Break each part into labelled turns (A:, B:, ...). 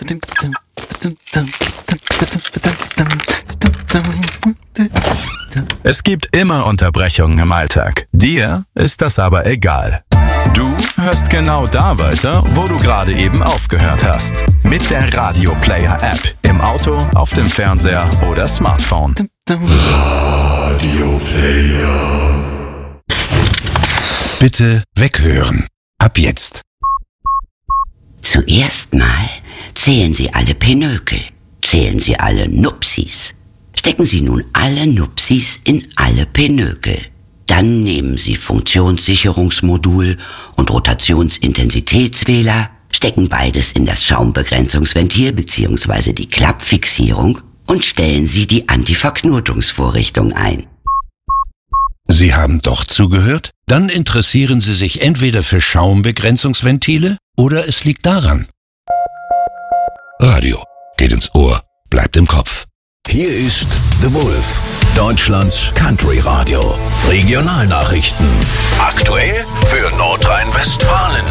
A: Es gibt immer Unterbrechungen im Alltag. Dir ist das aber egal. Du hörst genau da weiter, wo du gerade eben aufgehört hast. Mit der Radio Player App. Im Auto, auf dem Fernseher oder Smartphone.
B: Radio Player.
C: Bitte weghören. Ab jetzt.
D: Zuerst mal zählen Sie alle Pinökel. Zählen Sie alle Nupsis. Stecken Sie nun alle Nupsis in alle Pinökel. Dann nehmen Sie Funktionssicherungsmodul und Rotationsintensitätswähler, stecken beides in das Schaumbegrenzungsventil bzw. die Klappfixierung und stellen Sie die Antiverknotungsvorrichtung ein.
C: Sie haben doch zugehört? Dann interessieren Sie sich entweder für Schaumbegrenzungsventile oder es liegt daran. Radio geht ins Ohr, bleibt im Kopf.
B: Hier ist The Wolf, Deutschlands Country Radio. Regionalnachrichten. Aktuell für Nordrhein-Westfalen.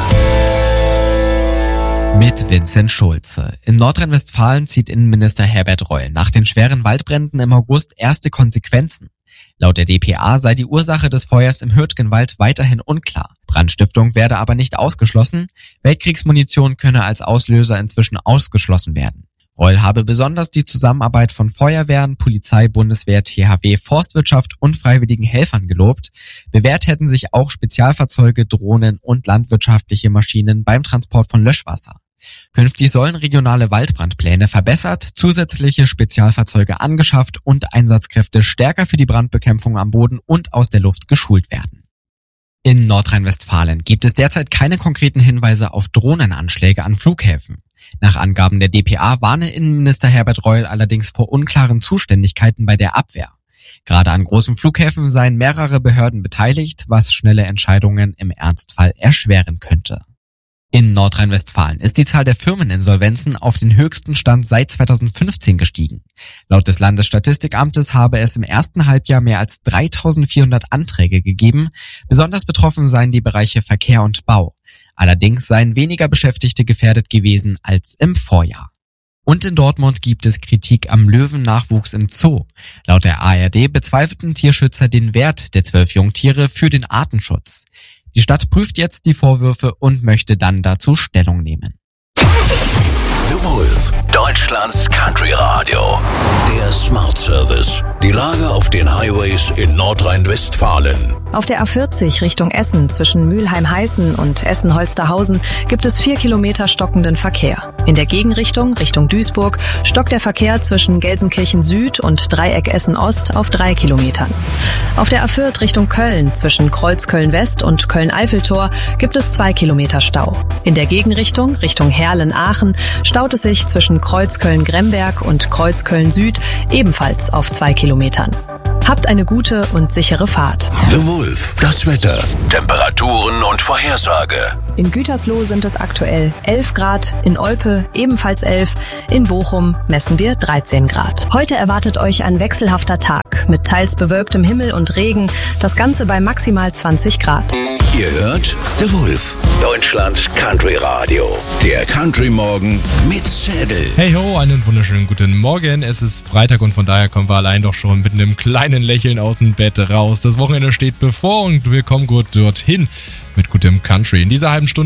E: Mit Vincent Schulze. In Nordrhein-Westfalen zieht Innenminister Herbert Reul nach den schweren Waldbränden im August erste Konsequenzen. Laut der dpa sei die Ursache des Feuers im Hürtgenwald weiterhin unklar. Brandstiftung werde aber nicht ausgeschlossen. Weltkriegsmunition könne als Auslöser inzwischen ausgeschlossen werden. Reul habe besonders die Zusammenarbeit von Feuerwehren, Polizei, Bundeswehr, THW, Forstwirtschaft und freiwilligen Helfern gelobt. Bewährt hätten sich auch Spezialfahrzeuge, Drohnen und landwirtschaftliche Maschinen beim Transport von Löschwasser. Künftig sollen regionale Waldbrandpläne verbessert, zusätzliche Spezialfahrzeuge angeschafft und Einsatzkräfte stärker für die Brandbekämpfung am Boden und aus der Luft geschult werden. In Nordrhein-Westfalen gibt es derzeit keine konkreten Hinweise auf Drohnenanschläge an Flughäfen. Nach Angaben der dpa warne Innenminister Herbert Reul allerdings vor unklaren Zuständigkeiten bei der Abwehr. Gerade an großen Flughäfen seien mehrere Behörden beteiligt, was schnelle Entscheidungen im Ernstfall erschweren könnte. In Nordrhein-Westfalen ist die Zahl der Firmeninsolvenzen auf den höchsten Stand seit 2015 gestiegen. Laut des Landesstatistikamtes habe es im ersten Halbjahr mehr als 3.400 Anträge gegeben. Besonders betroffen seien die Bereiche Verkehr und Bau. Allerdings seien weniger Beschäftigte gefährdet gewesen als im Vorjahr. Und in Dortmund gibt es Kritik am Löwennachwuchs im Zoo. Laut der ARD bezweifelten Tierschützer den Wert der 12 Jungtiere für den Artenschutz. Die Stadt prüft jetzt die Vorwürfe und möchte dann dazu Stellung nehmen.
B: The Wolf, Deutschlands Country Radio. Der Smart Service. Die Lage auf den Highways in Nordrhein-Westfalen.
F: Auf der A40 Richtung Essen zwischen Mülheim-Heißen und Essen-Holsterhausen gibt es 4 Kilometer stockenden Verkehr. In der Gegenrichtung Richtung Duisburg stockt der Verkehr zwischen Gelsenkirchen Süd und Dreieck Essen Ost auf 3 Kilometern. Auf der A4 Richtung Köln zwischen Kreuzköln West und Köln-Eiffeltor gibt es 2 Kilometer Stau. In der Gegenrichtung Richtung Herlen-Aachen staut es sich zwischen Kreuzköln-Gremberg und Kreuzköln Süd ebenfalls auf 2 Kilometern. Habt eine gute und sichere Fahrt.
B: The Wolf, das Wetter, Temperaturen und Vorhersage.
F: In Gütersloh sind es aktuell 11 Grad, in Olpe ebenfalls 11, in Bochum messen wir 13 Grad. Heute erwartet euch ein wechselhafter Tag mit teils bewölktem Himmel und Regen, das Ganze bei maximal 20 Grad.
B: Ihr hört The Wolf, Deutschlands Country Radio. Der Country Morgen mit Zedel.
G: Hey ho, einen wunderschönen guten Morgen. Es ist Freitag und von daher kommen wir allein doch schon mit einem kleinen Lächeln aus dem Bett raus. Das Wochenende steht bevor und wir kommen gut dorthin mit gutem Country. In dieser halben Stunde